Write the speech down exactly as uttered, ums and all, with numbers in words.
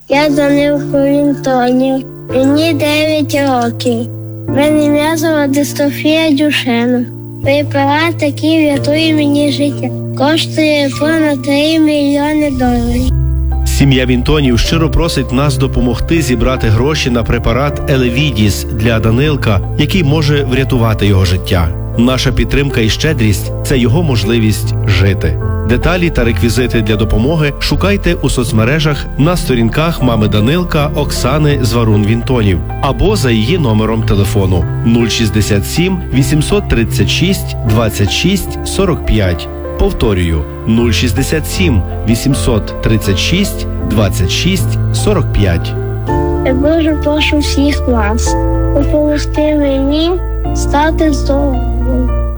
Я Данилко Вінтонів, мені дев'ять років. В мене м'язова дистрофія Дюшена. Препарат, який рятує мені життя, коштує понад три мільйони доларів. Сім'я Вінтонів щиро просить нас допомогти зібрати гроші на препарат Елевідіс для Данилка, який може врятувати його життя. Наша підтримка і щедрість – це його можливість жити. Деталі та реквізити для допомоги шукайте у соцмережах на сторінках мами Данилка Оксани Зварун-Вінтонів або за її номером телефону нуль шістдесят сім вісімсот тридцять шість двадцять шість сорок п'ять. Повторюю, нуль шістдесят сім вісімсот тридцять шість двадцять шість сорок п'ять. Я дуже прошу всіх вас допомогти мені стати здоровим.